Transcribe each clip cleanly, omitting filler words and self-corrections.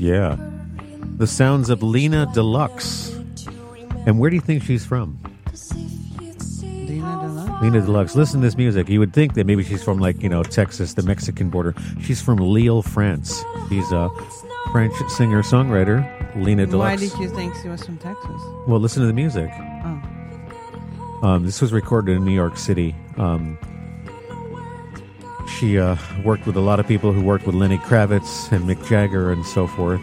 Yeah. The sounds of Lena Deluxe. And where do you think she's from? Lena Deluxe? Lena Deluxe. Listen to this music. You would think that maybe she's from, like, Texas, the Mexican border. She's from Lille, France. She's a French singer-songwriter, Lena Deluxe. Why did you think she was from Texas? Well, listen to the music. Oh. This was recorded in New York City. She worked with a lot of people who worked with Lenny Kravitz and Mick Jagger and so forth.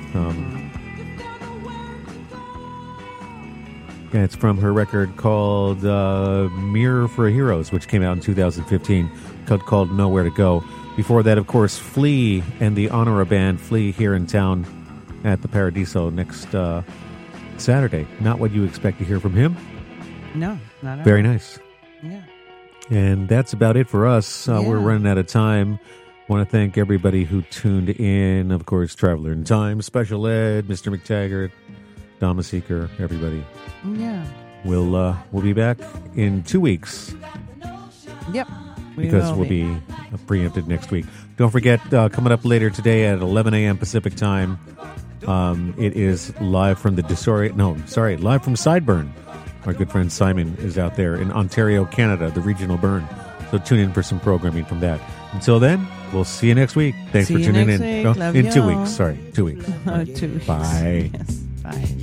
Yeah, it's from her record called Mirror for Heroes, which came out in 2015, called Nowhere to Go. Before that, of course, Flea and the Honora Band. Flea here in town at the Paradiso next Saturday. Not what you expect to hear from him. No, not at all. Very nice. Yeah. And that's about it for us. Yeah. We're running out of time. Want to thank everybody who tuned in. Of course, Traveler in Time, Special Ed, Mr. McTaggart, Dama Seeker, everybody. Yeah. We'll be back in 2 weeks. Yep. Because we'll be preempted next week. Don't forget, coming up later today at 11 a.m. Pacific Time, it is live from live from Sideburn. Our good friend Simon is out there in Ontario, Canada, the regional burn. So tune in for some programming from that. Until then, we'll see you next week. Thanks for tuning in. Week. In 2 weeks. Sorry, 2 weeks. 2 weeks. Bye. Yes. Bye.